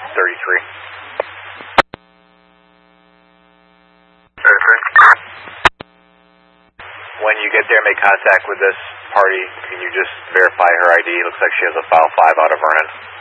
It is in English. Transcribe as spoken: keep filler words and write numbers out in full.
thirty-three. When you get there, make contact with this party. Can you just verify her I D? Looks like she has a file five out of Vernon.